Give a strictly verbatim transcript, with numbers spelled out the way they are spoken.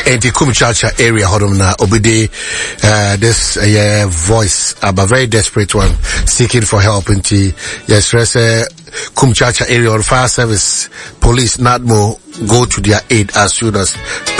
in the Kumchacha area, Hodumna, Obide, uh, this, uh, voice, uh, a very desperate one, seeking for help in the, yes, uh, Kumchacha area or fire service, police, N A D M O, go to their aid as soon as